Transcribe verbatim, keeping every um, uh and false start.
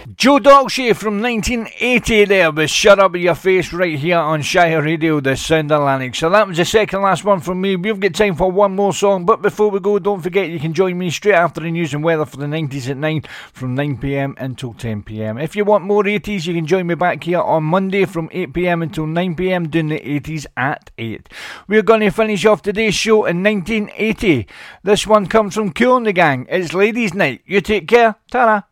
Joe Dolce from nineteen eighty there with Shut Up With Your Face right here on Shire Radio, the Sound Atlantic. So that was the second last one from me. We've got time for one more song, but before we go, don't forget you can join me straight after the news and weather for the nineties at nine from nine p m until ten p m. If you want more eighties, you can join me back here on Monday from eight p m until nine p m doing the eighties at eight. We're going to finish off today's show in nineteen eighty. This one comes from Kool and the Gang. It's Ladies' Night. You take care. Ta-ra.